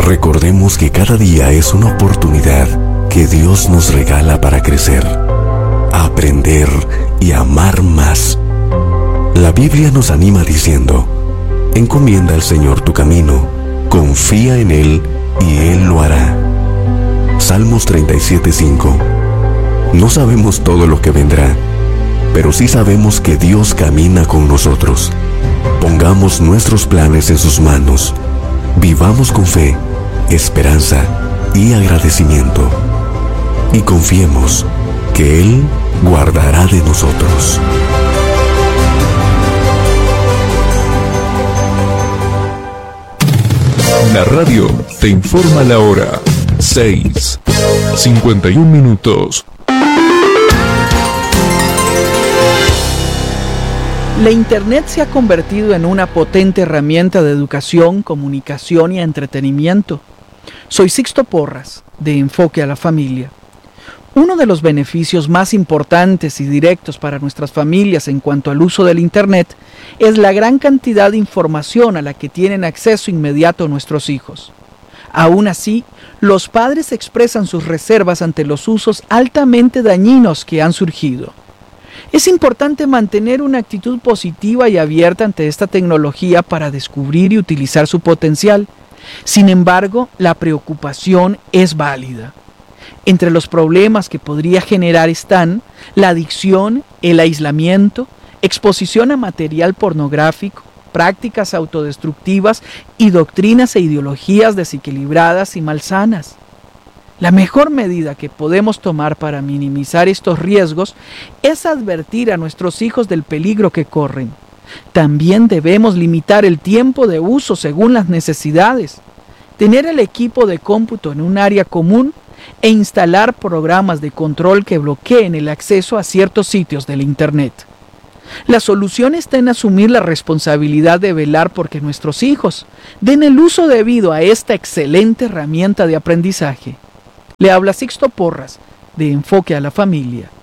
Recordemos que cada día es una oportunidad que Dios nos regala para crecer, aprender y amar más. La Biblia nos anima diciendo: encomienda al Señor tu camino, confía en Él y Él lo hará. Salmos 37:5. No sabemos todo lo que vendrá, pero sí sabemos que Dios camina con nosotros. Pongamos nuestros planes en sus manos. Vivamos con fe, esperanza y agradecimiento. Y confiemos que Él guardará de nosotros. La radio te informa la hora. 6:51. La Internet se ha convertido en una potente herramienta de educación, comunicación y entretenimiento. Soy Sixto Porras, de Enfoque a la Familia. Uno de los beneficios más importantes y directos para nuestras familias en cuanto al uso del Internet es la gran cantidad de información a la que tienen acceso inmediato nuestros hijos. Aún así, los padres expresan sus reservas ante los usos altamente dañinos que han surgido. Es importante mantener una actitud positiva y abierta ante esta tecnología para descubrir y utilizar su potencial. Sin embargo, la preocupación es válida. Entre los problemas que podría generar están la adicción, el aislamiento, exposición a material pornográfico, prácticas autodestructivas y doctrinas e ideologías desequilibradas y malsanas. La mejor medida que podemos tomar para minimizar estos riesgos es advertir a nuestros hijos del peligro que corren. También debemos limitar el tiempo de uso según las necesidades, tener el equipo de cómputo en un área común e instalar programas de control que bloqueen el acceso a ciertos sitios del Internet. La solución está en asumir la responsabilidad de velar porque nuestros hijos den el uso debido a esta excelente herramienta de aprendizaje. Le habla Sixto Porras, de Enfoque a la Familia.